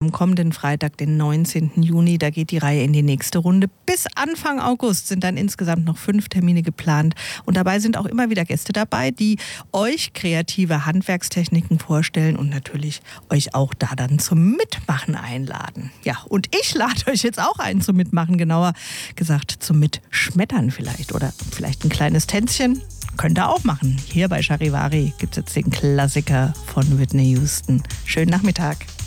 am kommenden Freitag, den 19. Juni. Da geht die Reihe in die nächste Runde. Bis Anfang August sind dann insgesamt noch 5 Termine geplant. Und dabei sind auch immer wieder Gäste dabei, die euch kreative Handwerkstechniken vorstellen und natürlich euch auch da dann zum Mitmachen einladen. Ja, und ich lade euch jetzt auch ein zum Mitmachen, genauer gesagt zum Mitschmettern vielleicht oder vielleicht ein kleines Tänzchen. Könnt ihr auch machen. Hier bei Charivari gibt es jetzt den Klassiker von Whitney Houston. Schönen Nachmittag.